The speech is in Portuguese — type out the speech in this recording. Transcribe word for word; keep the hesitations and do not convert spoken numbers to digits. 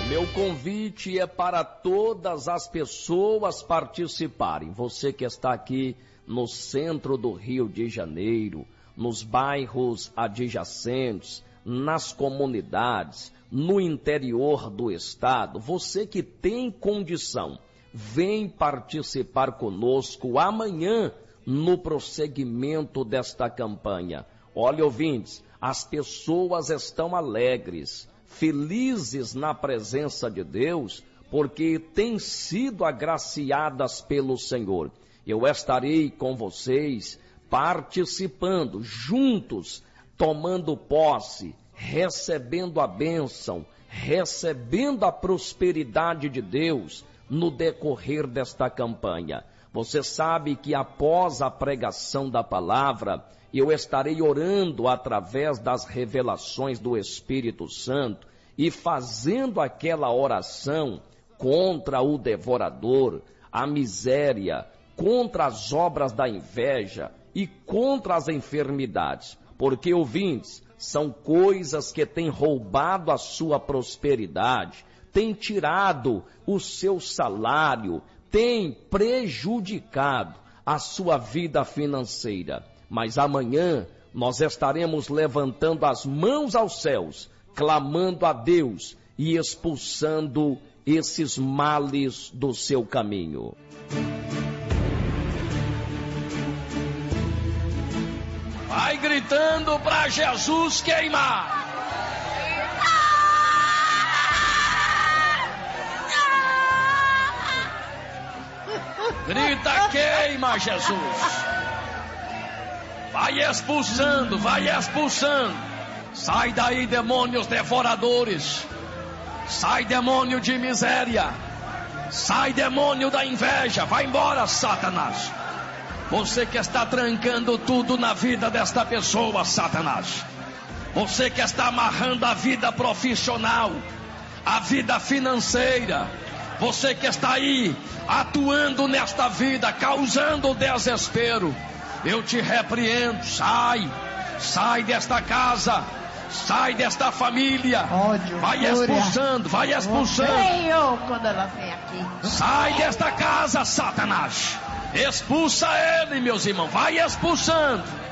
Meu convite é para todas as pessoas participarem. Você que está aqui no centro do Rio de Janeiro, nos bairros adjacentes, nas comunidades, no interior do estado, você que tem condição, vem participar conosco amanhã no prosseguimento desta campanha. Olha, ouvintes, as pessoas estão alegres, felizes na presença de Deus, porque têm sido agraciadas pelo Senhor. Eu estarei com vocês participando, juntos, tomando posse, recebendo a bênção, recebendo a prosperidade de Deus no decorrer desta campanha. Você sabe que após a pregação da palavra, eu estarei orando através das revelações do Espírito Santo e fazendo aquela oração contra o devorador, a miséria, contra as obras da inveja e contra as enfermidades. Porque, ouvintes, são coisas que têm roubado a sua prosperidade, têm tirado o seu salário, têm prejudicado a sua vida financeira. Mas amanhã nós estaremos levantando as mãos aos céus, clamando a Deus e expulsando esses males do seu caminho. Vai gritando para Jesus queimar. Grita, queima, Jesus. Vai expulsando, vai expulsando. Sai daí, demônios devoradores. Sai, demônio de miséria. Sai, demônio da inveja. Vai embora, Satanás. Você que está trancando tudo na vida desta pessoa, Satanás. Você que está amarrando a vida profissional, a vida financeira. Você que está aí atuando nesta vida, causando desespero. Eu te repreendo, sai, sai desta casa, sai desta família, ódio, vai fúria, expulsando, vai expulsando. Odeio quando ela vem aqui. Sai desta casa, Satanás, expulsa ele, meus irmãos, vai expulsando.